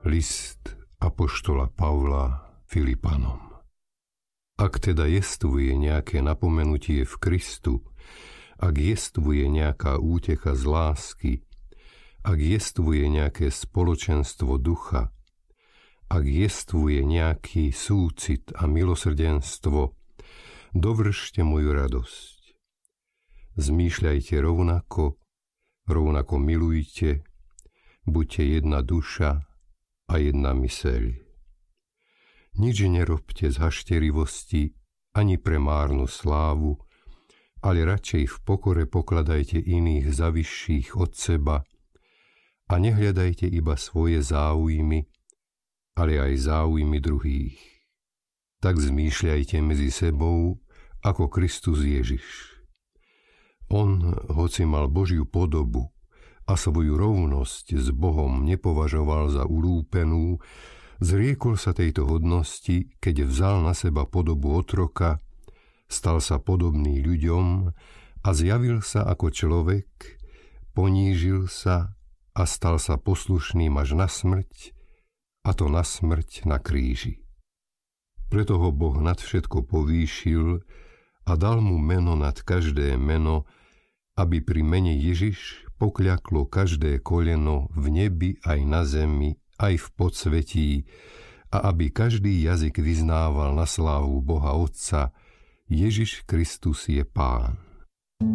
List apoštola Pavla Filipanom. Ak teda jestvuje nejaké napomenutie v Kristu, ak jestvuje nejaká útecha z lásky, ak jestvuje nejaké spoločenstvo ducha, ak jestvuje nejaký súcit a milosrdenstvo, dovršte moju radosť. Zmýšľajte rovnako milujte, buďte jedna duša a jedna myseľ. Nič nerobte z hašterivosti ani pre márnu slávu, ale radšej v pokore pokladajte iných za vyšších od seba a nehľadajte iba svoje záujmy, ale aj záujmy druhých. Tak zmýšľajte medzi sebou ako Kristus Ježiš. On, hoci mal Božiu podobu a svoju rovnosť s Bohom nepovažoval za ulúpenú, zriekol sa tejto hodnosti, keď vzal na seba podobu otroka, stal sa podobný ľuďom a zjavil sa ako človek, ponížil sa a stal sa poslušným až na smrť, a to na smrť na kríži. Preto ho Boh nad všetko povýšil a dal mu meno nad každé meno, aby pri mene Ježiš pokľaklo každé koleno v nebi aj na zemi, aj v podsvetí, a aby každý jazyk vyznával na slávu Boha Otca, Ježiš Kristus je Pán.